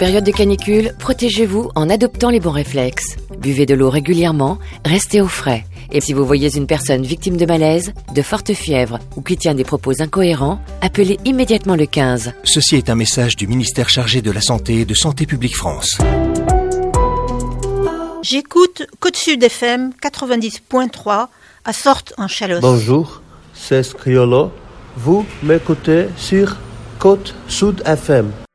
période de canicule, protégez-vous en adoptant les bons réflexes. Buvez de l'eau régulièrement, restez au frais. Et si vous voyez une personne victime de malaise, de forte fièvre ou qui tient des propos incohérents, appelez immédiatement le 15. Ceci est un message du ministère chargé de la Santé et de Santé publique France. J'écoute Côte Sud FM 90.3 à Sorte en Chalosse. Bonjour, c'est Scriolo. Vous m'écoutez sur Côte Sud FM.